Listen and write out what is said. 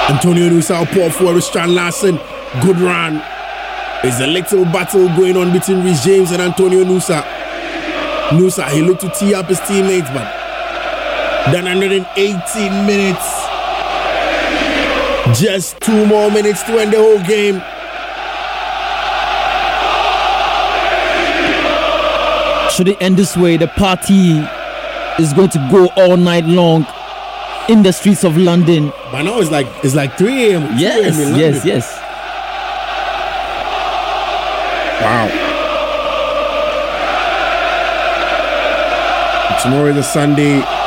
Antonio Nusa poor forward with Strand Larson. Good run. There's a little battle going on between Reece James and Antonio Nusa. Nusa, he looked to tee up his teammates, but then 118 minutes. Just 2 more minutes to end the whole game. Should it end this way, the party is going to go all night long in the streets of London. By now it's like 3 a.m. Yes. Wow. Tomorrow is a Sunday.